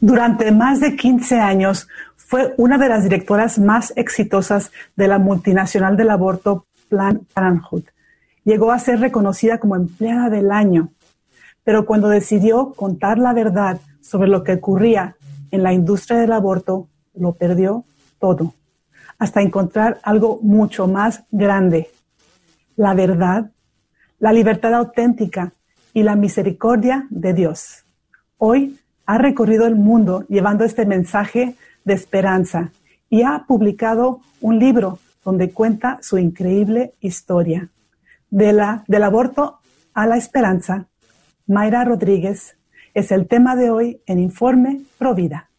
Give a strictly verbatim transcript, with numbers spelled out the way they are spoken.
Durante más de quince años fue una de las directoras más exitosas de la multinacional del aborto Planned Parenthood. Llegó a ser reconocida como empleada del año, pero cuando decidió contar la verdad sobre lo que ocurría en la industria del aborto, lo perdió todo, hasta encontrar algo mucho más grande: la verdad, la libertad auténtica y la misericordia de Dios. Hoy ha recorrido el mundo llevando este mensaje de esperanza y ha publicado un libro donde cuenta su increíble historia. De la, del aborto a la esperanza, Mayra Rodríguez es el tema de hoy en Informe Provida.